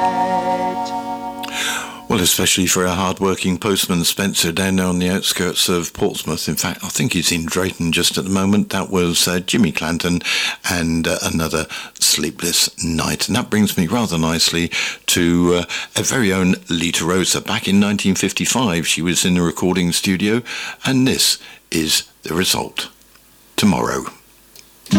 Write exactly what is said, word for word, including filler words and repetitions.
Well, especially for a hard-working postman, Spencer, down on the outskirts of Portsmouth. In fact, I think he's in Drayton just at the moment. That was uh, Jimmy Clanton and uh, Another Sleepless Night. And that brings me rather nicely to uh, our very own Lita Rosa. Back in nineteen fifty-five, she was in the recording studio, and this is the result. Tomorrow.